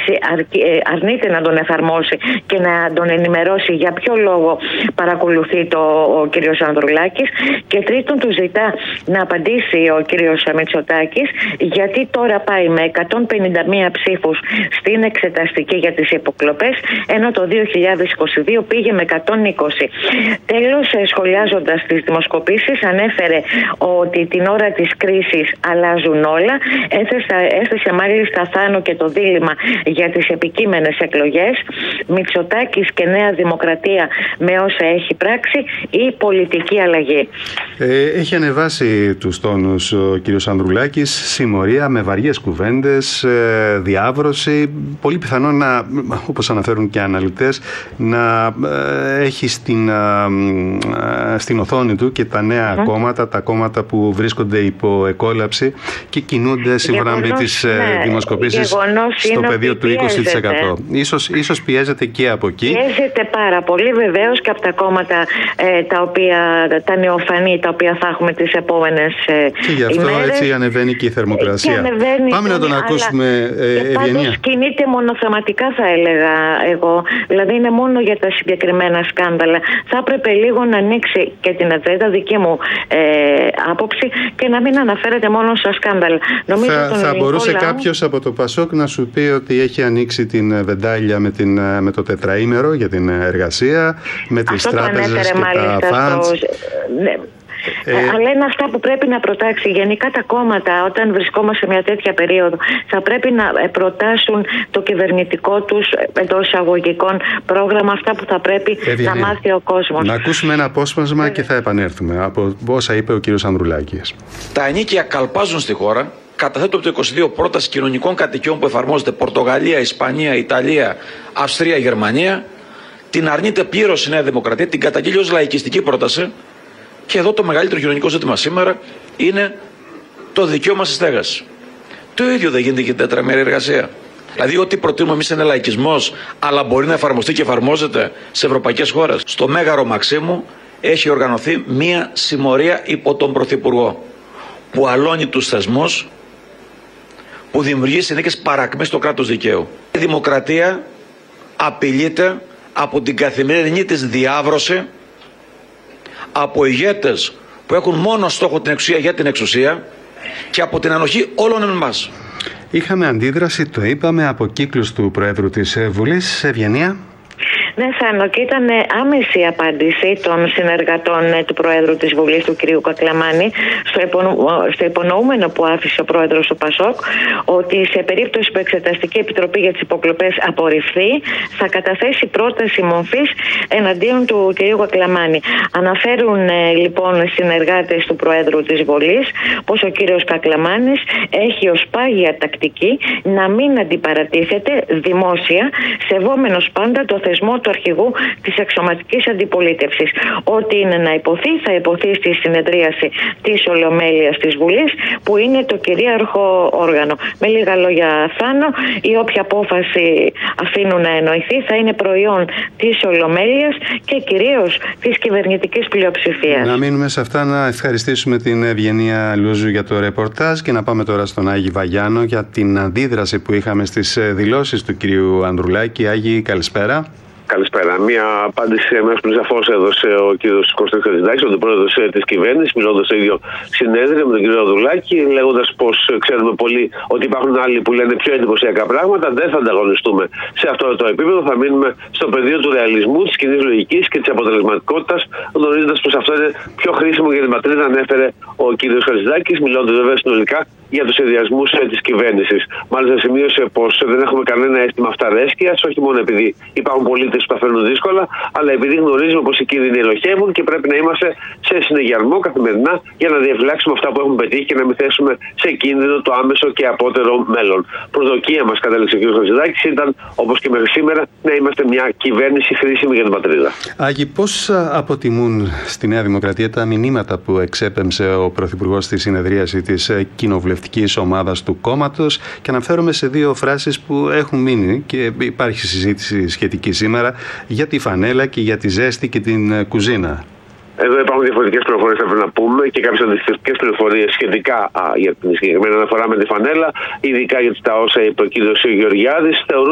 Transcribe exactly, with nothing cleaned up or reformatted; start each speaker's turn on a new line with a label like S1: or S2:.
S1: κυβέρνηση αρνείται να τον εφαρμόσει και να τον ενημερώσει για ποιο λόγο παρακολουθεί το ο κύριος Ανδρουλάκης. Και τρίτον, του ζητά να απαντήσει ο κύριος Μητσοτάκης γιατί τώρα πάει με εκατόν πενήντα μία ψήφους στην εξεταστική για τις υποκλοπές, ενώ το δύο χιλιάδες είκοσι δύο πήγε με εκατόν είκοσι. Τέλος, σχολιάζοντας τις δημοσκοπήσεις, ανέφερε ότι την ώρα της κρίσης αλλάζουν όλα. Έθεσε, έθεσε μάλιστα θάνο και το δίλημμα για τις επικείμενες εκλογές, Μητσοτάκης και Νέα Δημοκρατία με όσα έχει πράξει ή πολιτική αλλαγή.
S2: Ε, έχει ανεβάσει τους τόνους ο κύριος Ανδρουλάκης, συμμορία με βαριές κουβέντες, ε, διάβρωση, πολύ πιθανό να, όπως αναφέρουν και αναλυτές, να ε, έχει στην, ε, στην οθόνη του και τα νέα mm. κόμματα, τα κόμματα που βρίσκονται υπό εκόλαψη και κινούνται σύμφωνα με τις ναι, δημοσκοπήσεις στο πεδίο του είκοσι τοις εκατό. Ίσως, ίσως πιέζεται και από εκεί.
S1: Πιέζεται πάρα πολύ βεβαίως και από τα κόμματα ε, τα οποία, τα νεοφανή, τα οποία θα έχουμε τις επόμενες ε,
S2: και γι' αυτό
S1: ημέρες.
S2: Έτσι ανεβαίνει και η θερμοκρασία.
S1: Και ανεβαίνει,
S2: Πάμε να τον αλλά, ακούσουμε, ε, Ευγενία.
S1: Πάντως κινείται μονοθεματικά, θα έλεγα εγώ. Δηλαδή είναι μόνο για τα συγκεκριμένα σκάνδαλα. Θα έπρεπε λίγο να ανοίξει και την ατζέντα, δική μου ε, άποψη, και να μην αναφέρεται μόνο στα σκάνδαλα. Νομίζω
S2: θα θα μπορούσε
S1: λαό...
S2: κάποιος από το Πασόκ να σου πει ότι έχει ανοίξει την βεντάλια με, την, με το τετραήμερο για την εργασία, με τις τράπεζες και τα φαντς.
S1: Ναι. Ε, αλλά είναι αυτά που πρέπει να προτάξει. Γενικά τα κόμματα, όταν βρισκόμαστε σε μια τέτοια περίοδο, θα πρέπει να προτάσουν το κυβερνητικό τους εντός εισαγωγικών πρόγραμμα, αυτά που θα πρέπει Ευγενία. να μάθει ο κόσμος.
S2: Να ακούσουμε ένα απόσπασμα και θα επανέλθουμε από όσα είπε ο κύριος Ανδρουλάκης.
S3: Τα ενοίκια καλπάζουν στη χώρα. Καταθέτω από το είκοσι δύο πρόταση κοινωνικών κατοικιών που εφαρμόζεται Πορτογαλία, Ισπανία, Ιταλία, Αυστρία, Γερμανία. Την αρνείται πλήρως η Νέα Δημοκρατία, την καταγγείλει ως λαϊκιστική πρόταση. Και εδώ το μεγαλύτερο κοινωνικό ζήτημα σήμερα είναι το δικαίωμα στη στέγαση. Το ίδιο δεν γίνεται για την τετραμερή εργασία. Δηλαδή, ό,τι προτείνουμε εμείς είναι λαϊκισμός, αλλά μπορεί να εφαρμοστεί και εφαρμόζεται σε ευρωπαϊκές χώρες. Στο Μέγαρο Μαξίμου έχει οργανωθεί μία συμμορία υπό τον Πρωθυπουργό, που αλώνει τους θεσμούς, που δημιουργεί συνθήκες παρακμής στο κράτος δικαίου. Η δημοκρατία απειλείται από την καθημερινή της διάβρωση, από ηγέτες που έχουν μόνο στόχο την εξουσία για την εξουσία και από την ανοχή όλων εμάς.
S2: Είχαμε αντίδραση, το είπαμε, από κύκλους του Προέδρου της Βουλής. Ευγενία.
S1: Ναι, Θάνο, και ήταν άμεση η απάντηση των συνεργατών του Προέδρου της Βουλής, του κ. Κακλαμάνη, στο, υπονο... στο υπονοούμενο που άφησε ο Πρόεδρος του Πασόκ, ότι σε περίπτωση που η Εξεταστική Επιτροπή για τις Υποκλοπές απορριφθεί, θα καταθέσει πρόταση μορφής εναντίον του κ. Κακλαμάνη. Αναφέρουν λοιπόν οι συνεργάτες του Προέδρου της Βουλής πως ο κ. Κακλαμάνης έχει ως πάγια τακτική να μην αντιπαρατίθεται δημόσια, σεβόμενος πάντα το θεσμό του αρχηγού της αξιωματικής αντιπολίτευσης. Ό,τι είναι να υποθεί, θα υποθεί στη συνεδρίαση της Ολομέλειας της Βουλής, που είναι το κυρίαρχο όργανο. Με λίγα λόγια, Θάνο, η όποια απόφαση αφήνουν να εννοηθεί θα είναι προϊόν της Ολομέλειας και κυρίως της κυβερνητικής πλειοψηφίας.
S2: Να μείνουμε σε αυτά, να ευχαριστήσουμε την Ευγενία Λούζου για το ρεπορτάζ και να πάμε τώρα στον Άγη Βαγιάνο για την αντίδραση που είχαμε στις δηλώσεις του κυρίου Ανδρουλάκη. Άγη, καλησπέρα.
S4: Καλησπέρα. Μία απάντηση εμάς που σαφώς έδωσε ο κ. Κωστής Χατζηδάκης, ο πρόεδρος της κυβέρνησης, μιλώντας στο ίδιο συνέδριο με τον κ. Ανδρουλάκη, λέγοντας πως ξέρουμε πολύ ότι υπάρχουν άλλοι που λένε πιο εντυπωσιακά πράγματα. Δεν θα ανταγωνιστούμε σε αυτό το επίπεδο. Θα μείνουμε στο πεδίο του ρεαλισμού, της κοινής λογικής και της αποτελεσματικότητας, γνωρίζοντας πως αυτό είναι πιο χρήσιμο για την πατρίδα, ανέφερε ο κ. Χατζηδάκης, μιλώντας βέβαια συνολικά για τους σχεδιασμούς της κυβέρνησης. Μάλιστα, σημείωσε πως δεν έχουμε κανένα αίσθημα αυταρέσκειας, όχι μόνο επειδή υπάρχουν πολίτες που τα φέρνουν δύσκολα, αλλά επειδή γνωρίζουμε πως οι κίνδυνοι ελοχεύουν και πρέπει να είμαστε σε συνεγερμό καθημερινά για να διαφυλάξουμε αυτά που έχουμε πετύχει και να μην θέσουμε σε κίνδυνο το άμεσο και απότερο μέλλον. Προσδοκία μας, κατέληξε ο κ. Χατζηδάκης, ήταν όπως και μέχρι σήμερα να είμαστε μια κυβέρνηση χρήσιμη για την πατρίδα.
S2: Άγη, πώς αποτιμούν στη Νέα Δημοκρατία τα μηνύματα που εξέπεμψε ο Πρωθυπουργός στη συνεδρίαση της κοινοβουλευτικής ομάδας του κόμματος, και αναφέρομαι σε δύο φράσεις που έχουν μείνει και υπάρχει συζήτηση σχετική σήμερα για τη φανέλα και για τη ζέστη και την κουζίνα?
S4: Εδώ υπάρχουν διαφορετικές πληροφορίες που πρέπει να πούμε και κάποιες αντιστοιχικές πληροφορίες σχετικά α, για την συγκεκριμένη αναφορά με τη φανέλα, ειδικά για τα όσα είπε ο κ. Γεωργιάδης. Θεωρούν